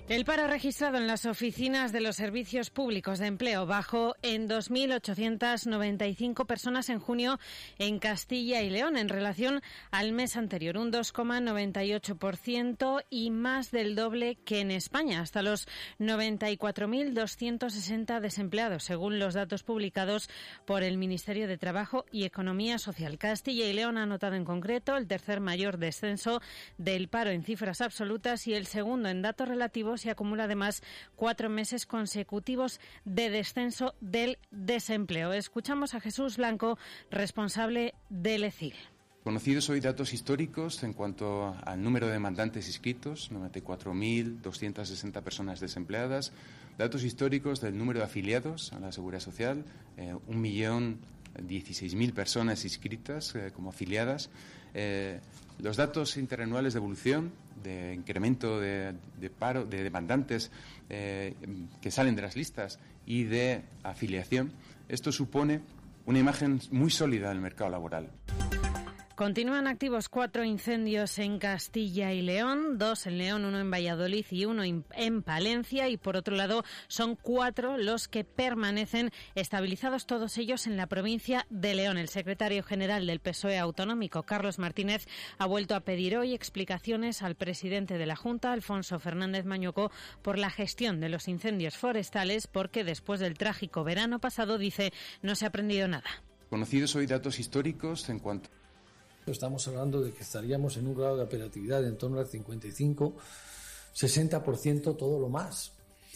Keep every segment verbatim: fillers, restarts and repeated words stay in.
El paro registrado en las oficinas de los servicios públicos de empleo bajó en dos mil ochocientas noventa y cinco personas en junio en Castilla y León en relación al mes anterior, un dos coma noventa y ocho por ciento y más del doble que en España, hasta los noventa y cuatro mil doscientos sesenta desempleados, según los datos publicados por el Ministerio de Trabajo y Economía Social. Castilla y León ha notado en concreto el tercer mayor descenso del paro en cifras absolutas y el segundo en datos relativos, y acumula además cuatro meses consecutivos de descenso del desempleo. Escuchamos a Jesús Blanco, responsable del E C I L. Conocidos hoy datos históricos en cuanto al número de demandantes inscritos, noventa y cuatro mil doscientas sesenta personas desempleadas, datos históricos del número de afiliados a la Seguridad Social, eh, un millón dieciséis mil personas inscritas eh, como afiliadas, eh, los datos interanuales de evolución, de incremento de, de paro, de demandantes eh, que salen de las listas y de afiliación. Esto supone una imagen muy sólida del mercado laboral. Continúan activos cuatro incendios en Castilla y León, dos en León, uno en Valladolid y uno en Palencia, y por otro lado son cuatro los que permanecen estabilizados, todos ellos en la provincia de León. El secretario general del P S O E autonómico, Carlos Martínez, ha vuelto a pedir hoy explicaciones al presidente de la Junta, Alfonso Fernández Mañuco, por la gestión de los incendios forestales, porque después del trágico verano pasado, dice, no se ha aprendido nada. Conocidos hoy datos históricos en cuanto Estamos hablando de que estaríamos en un grado de operatividad de en torno al cincuenta y cinco, sesenta por ciento, todo lo más.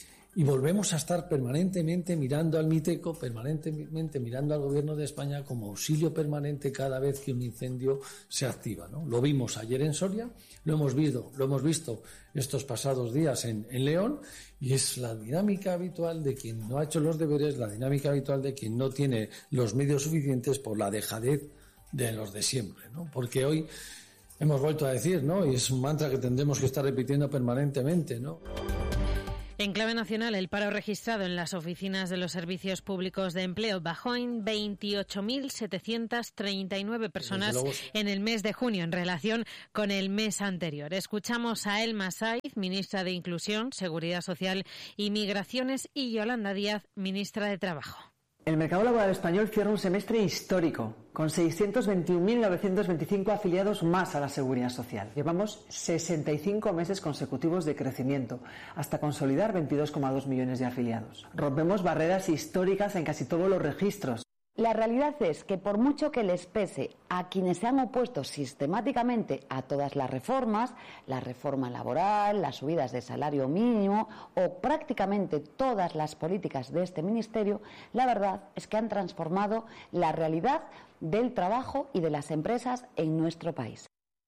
Y volvemos a estar permanentemente mirando al MITECO, permanentemente mirando al Gobierno de España como auxilio permanente cada vez que un incendio se activa, ¿no? Lo vimos ayer en Soria, lo hemos visto, lo hemos visto estos pasados días en, en León, y es la dinámica habitual de quien no ha hecho los deberes, la dinámica habitual de quien no tiene los medios suficientes por la dejadez de los de siempre, ¿no? Porque hoy hemos vuelto a decir, ¿no? Y es un mantra que tendremos que estar repitiendo permanentemente, ¿no? En clave nacional, el paro registrado en las oficinas de los servicios públicos de empleo bajó en veintiocho mil setecientas treinta y nueve personas en el mes de junio en relación con el mes anterior. Escuchamos a Elma Saiz, ministra de Inclusión, Seguridad Social y Migraciones, y Yolanda Díaz, ministra de Trabajo. El mercado laboral español cierra un semestre histórico, con seiscientos veintiún mil novecientos veinticinco afiliados más a la Seguridad Social. Llevamos sesenta y cinco meses consecutivos de crecimiento, hasta consolidar veintidós coma dos millones de afiliados. Rompemos barreras históricas en casi todos los registros. La realidad es que por mucho que les pese a quienes se han opuesto sistemáticamente a todas las reformas, la reforma laboral, las subidas de salario mínimo o prácticamente todas las políticas de este ministerio, la verdad es que han transformado la realidad del trabajo y de las empresas en nuestro país.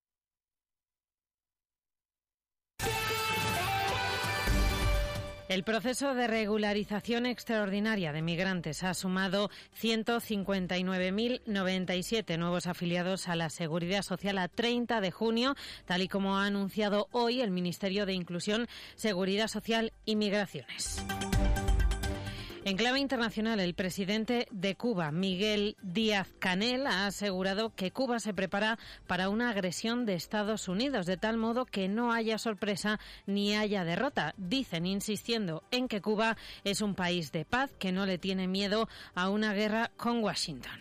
El proceso de regularización extraordinaria de migrantes ha sumado ciento cincuenta y nueve mil noventa y siete nuevos afiliados a la Seguridad Social a treinta de junio, tal y como ha anunciado hoy el Ministerio de Inclusión, Seguridad Social y Migraciones. En clave internacional, el presidente de Cuba, Miguel Díaz-Canel, ha asegurado que Cuba se prepara para una agresión de Estados Unidos, de tal modo que no haya sorpresa ni haya derrota. Dicen, insistiendo en que Cuba es un país de paz que no le tiene miedo a una guerra con Washington.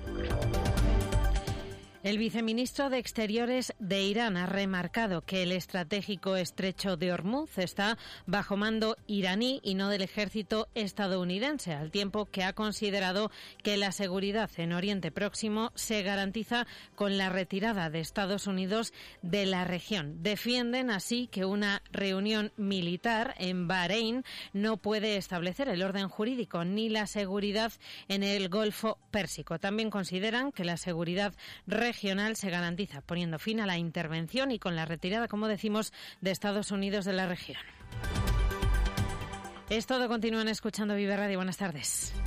El viceministro de Exteriores de Irán ha remarcado que el estratégico estrecho de Hormuz está bajo mando iraní y no del ejército estadounidense, al tiempo que ha considerado que la seguridad en Oriente Próximo se garantiza con la retirada de Estados Unidos de la región. Defienden así que una reunión militar en Bahrein no puede establecer el orden jurídico ni la seguridad en el Golfo Pérsico. También consideran que la seguridad regional regional se garantiza poniendo fin a la intervención y con la retirada, como decimos, de Estados Unidos de la región. Es todo. Continúan escuchando Vive Radio. Buenas tardes.